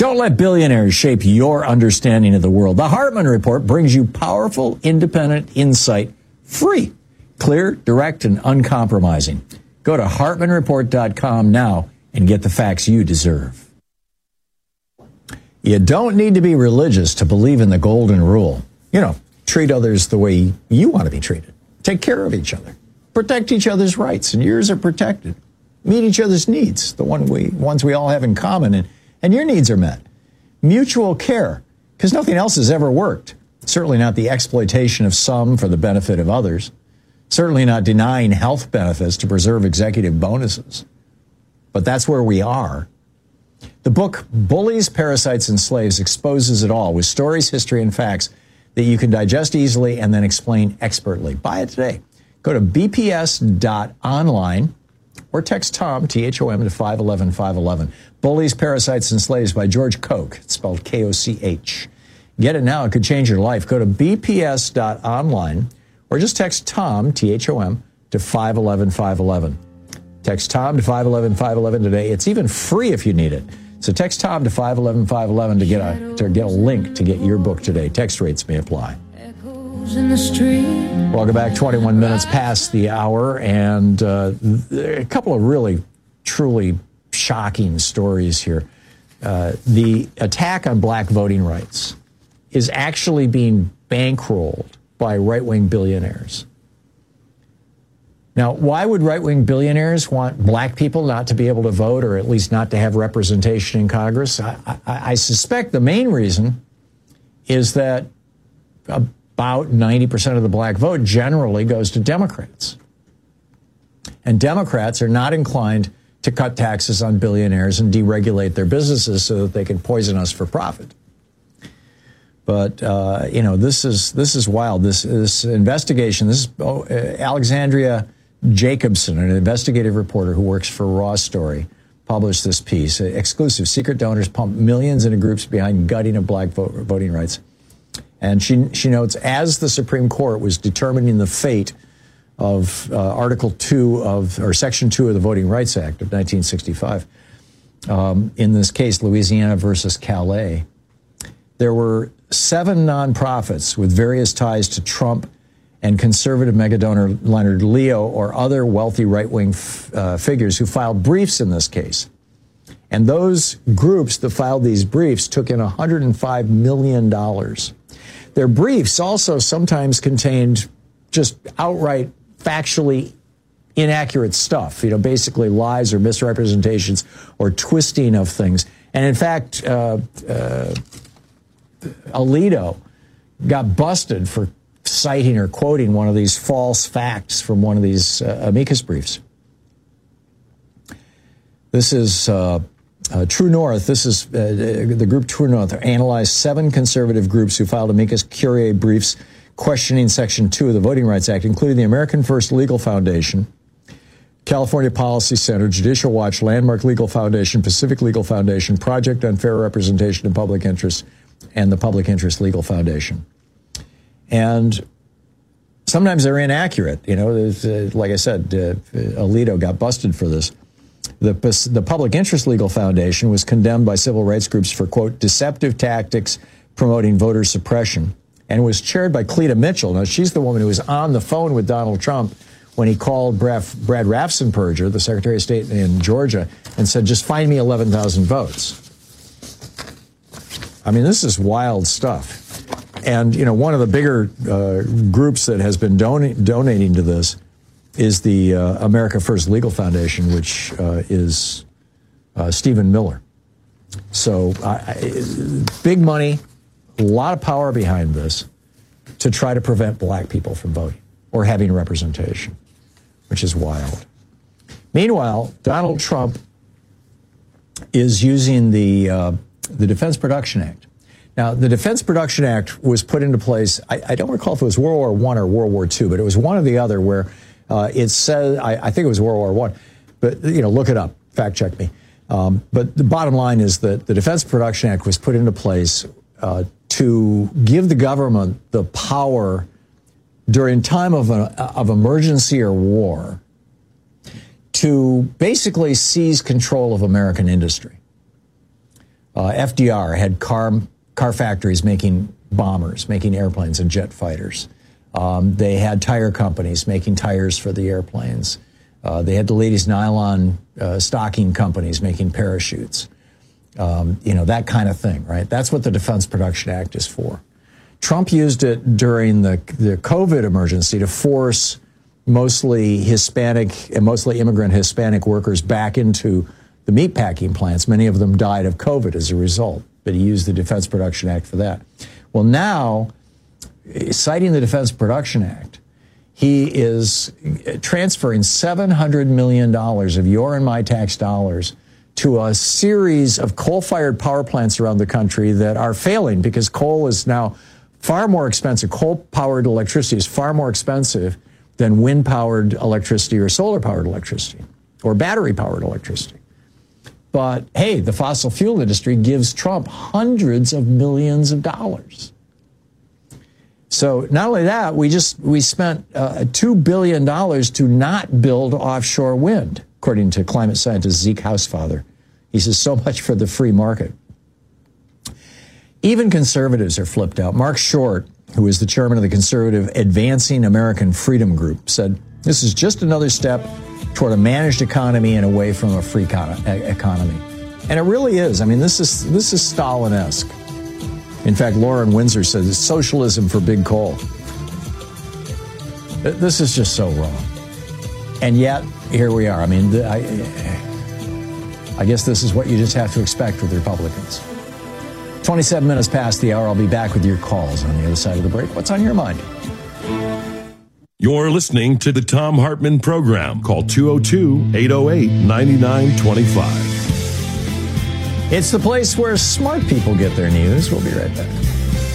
Don't let billionaires shape your understanding of the world. The Hartman Report brings you powerful, independent insight, free, clear, direct, and uncompromising. Go to HartmanReport.com now and get the facts you deserve. You don't need to be religious to believe in the golden rule. Treat others the way you want to be treated. Take care of each other. Protect each other's rights, and yours are protected. Meet each other's needs, the ones we all have in common, and your needs are met. Mutual care, because nothing else has ever worked. Certainly not the exploitation of some for the benefit of others. Certainly not denying health benefits to preserve executive bonuses. But that's where we are. The book, Bullies, Parasites, and Slaves, exposes it all with stories, history, and facts that you can digest easily and then explain expertly. Buy it today. Go to bps.online or text Tom, T-H-O-M, to 511-511. Bullies, Parasites, and Slaves by George Koch. It's spelled K-O-C-H. Get it now. It could change your life. Go to bps.online or just text Tom, T-H-O-M, to 511-511. Text Tom to 511-511 today. It's even free if you need it. So text Tom to 511-511 to get a link to get your book today. Text rates may apply. Welcome back. 21 minutes past the hour, and a couple of really, truly shocking stories here. The attack on black voting rights is actually being bankrolled by right-wing billionaires. Now, why would right-wing billionaires want black people not to be able to vote, or at least not to have representation in Congress? I suspect the main reason is that about 90% of the black vote generally goes to Democrats. And Democrats are not inclined to cut taxes on billionaires and deregulate their businesses so that they can poison us for profit. But, this is wild. This investigation, Alexandria Jacobson, an investigative reporter who works for Raw Story, published this piece. Exclusive. Secret donors pump millions into groups behind gutting of black voting rights. And she notes, as the Supreme Court was determining the fate of Article 2 or Section 2 of the Voting Rights Act of 1965, in this case, Louisiana versus Calais, there were 7 nonprofits with various ties to Trump and conservative megadonor Leonard Leo or other wealthy right-wing figures who filed briefs in this case. And those groups that filed these briefs took in $105 million. Their briefs also sometimes contained just outright factually inaccurate stuff, basically lies or misrepresentations or twisting of things. And in fact, Alito got busted for citing or quoting one of these false facts from one of these amicus briefs. This is True North. This is the group True North analyzed 7 conservative groups who filed amicus curiae briefs questioning Section 2 of the Voting Rights Act, including the American First Legal Foundation, California Policy Center, Judicial Watch, Landmark Legal Foundation, Pacific Legal Foundation, Project on Fair Representation in Public Interest, and the Public Interest Legal Foundation. And sometimes they're inaccurate. Like I said, Alito got busted for this. The Public Interest Legal Foundation was condemned by civil rights groups for, quote, deceptive tactics promoting voter suppression, and was chaired by Cleta Mitchell. Now, she's the woman who was on the phone with Donald Trump when he called Brad Raffensperger, the Secretary of State in Georgia, and said, just find me 11,000 votes. I mean, this is wild stuff. And, one of the bigger groups that has been donating to this is the America First Legal Foundation, which is Stephen Miller. So big money, a lot of power behind this to try to prevent black people from voting or having representation, which is wild. Meanwhile, Donald Trump is using the Defense Production Act. Now, the Defense Production Act was put into place, I don't recall if it was World War I or World War II, but it was one or the other where it said, I think it was World War I, but, look it up, fact check me. But the bottom line is that the Defense Production Act was put into place to give the government the power during time of emergency or war to basically seize control of American industry. FDR had car factories making bombers, making airplanes and jet fighters. They had tire companies making tires for the airplanes. They had the ladies' nylon stocking companies making parachutes. That kind of thing, right? That's what the Defense Production Act is for. Trump used it during the COVID emergency to force mostly Hispanic and mostly immigrant Hispanic workers back into the meatpacking plants. Many of them died of COVID as a result, but he used the Defense Production Act for that. Well, now, citing the Defense Production Act, he is transferring $700 million of your and my tax dollars to a series of coal-fired power plants around the country that are failing because coal is now far more expensive. Coal-powered electricity is far more expensive than wind-powered electricity or solar-powered electricity or battery-powered electricity. But, hey, the fossil fuel industry gives Trump hundreds of millions of dollars. So not only that, we spent $2 billion to not build offshore wind, according to climate scientist Zeke Hausfather. He says, so much for the free market. Even conservatives are flipped out. Mark Short, who is the chairman of the conservative Advancing American Freedom Group, said, this is just another step toward a managed economy and away from a free economy. And it really is. I mean, this is Stalin-esque. In fact, Lauren Windsor says it's socialism for big coal. This is just so wrong. And yet, here we are. I mean, I guess this is what you just have to expect with the Republicans. 27 minutes past the hour. I'll be back with your calls on the other side of the break. What's on your mind? You're listening to the Thom Hartmann Program. Call 202-808-9925. It's the place where smart people get their news. We'll be right back.